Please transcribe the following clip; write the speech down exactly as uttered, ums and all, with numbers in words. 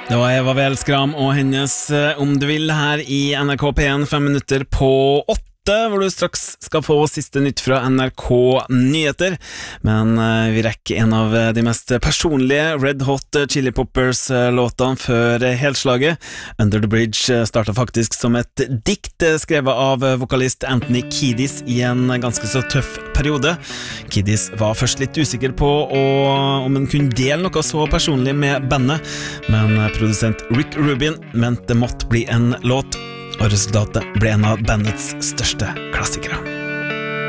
Det var Eva Wellskram og hennes Om du vil her i N R K P en fem minutter på åtte, hvor du straks skal få siste nytt fra N R K Nyheter. Men vi rekker en av de mest personlige Red Hot Chili Poppers-låtene før helslaget. Under the Bridge startet faktisk som et dikt skrevet av vokalist Anthony Kiedis i en ganske så tøff periode. Kiedis var først litt usikker på å, om han kunne dele noe så personlig med bandet, men produsent Rick Rubin mente det måtte bli en låt, og resultatet ble en av bandets største klassikere.